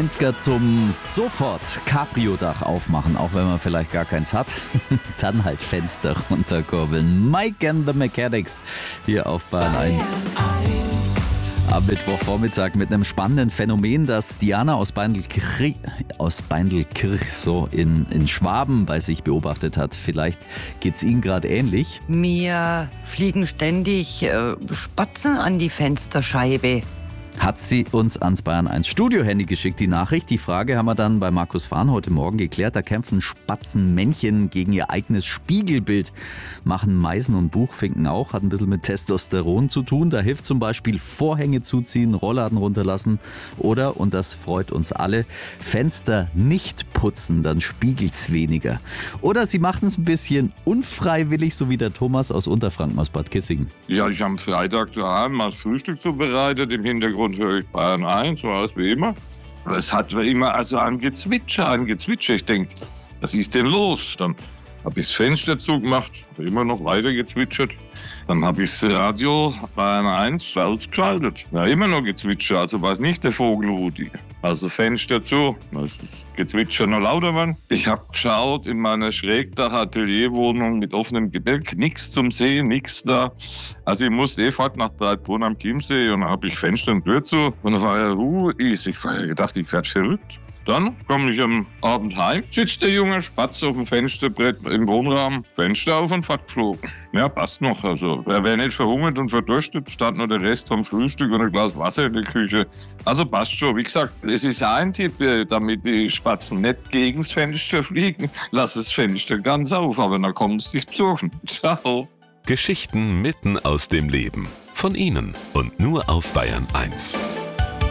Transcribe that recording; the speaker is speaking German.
90er zum sofort Cabrio-Dach aufmachen, auch wenn man vielleicht gar keins hat. Dann halt Fenster runterkurbeln. Mike and the Mechanics hier auf Bayern 1. Am Mittwochvormittag mit einem spannenden Phänomen, das Diana aus Beindelkirch so in Schwaben bei sich beobachtet hat. Vielleicht geht's Ihnen gerade ähnlich. Mir fliegen ständig Spatzen an die Fensterscheibe. Hat sie uns ans Bayern 1 Studio-Handy geschickt, die Nachricht. Die Frage haben wir dann bei Markus Fahn heute Morgen geklärt. Da kämpfen Spatzenmännchen gegen ihr eigenes Spiegelbild. Machen Meisen und Buchfinken auch. Hat ein bisschen mit Testosteron zu tun. Da hilft zum Beispiel Vorhänge zuziehen, Rollladen runterlassen oder, und das freut uns alle, Fenster nicht putzen, dann spiegelt's weniger. Oder sie machen es ein bisschen unfreiwillig, so wie der Thomas aus Unterfranken aus Bad Kissingen. Ja, ich habe am Freitag daheim mal Frühstück zubereitet. Im Hintergrund höre ich Bayern 1, so alles wie immer. Aber es hat immer ein Gezwitscher. Ich denke, was ist denn los? Dann habe ich das Fenster zugemacht, habe immer noch weiter gezwitschert. Dann habe ich das Radio Bayern 1 ausgeschaltet. Ja, immer noch gezwitschert, also war es nicht der Vogel Rudi. Also Fenster zu, das Gezwitscher noch lauter waren. Ich habe geschaut in meiner Schrägdach-Atelierwohnung mit offenem Gebälk, nichts zum Sehen, nichts da. Also ich musste fort nach Breitbrunn am Chiemsee und dann habe ich Fenster und Tür zu. Und dann war ja Ruhe. Ich dachte, ich werde verrückt. Dann komme ich am Abend heim, sitzt der junge Spatz auf dem Fensterbrett im Wohnraum, Fenster auf und fortgeflogen. Ja, passt noch. Also, er wäre nicht verhungert und verdurstet, stand nur der Rest vom Frühstück und ein Glas Wasser in der Küche. Also passt schon. Wie gesagt, es ist ein Tipp, damit die Spatzen nicht gegen das Fenster fliegen. Lass das Fenster ganz auf, aber dann kommen sie dich besuchen. Ciao. Geschichten mitten aus dem Leben. Von Ihnen und nur auf Bayern 1.